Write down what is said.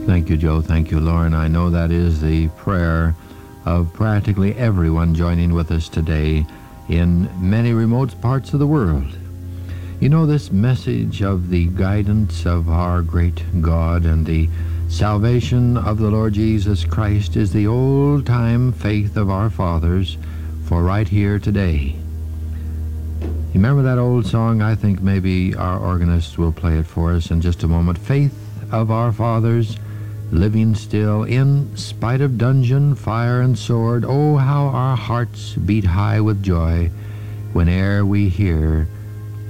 Thank you, Joe. Thank you, Lauren. I know that is the prayer of practically everyone joining with us today in many remote parts of the world. You know, this message of the guidance of our great God and the salvation of the Lord Jesus Christ is the old-time faith of our fathers for right here today. You remember that old song? I think maybe our organist will play it for us in just a moment. Faith of our fathers, living still, in spite of dungeon, fire, and sword. Oh, how our hearts beat high with joy whene'er we hear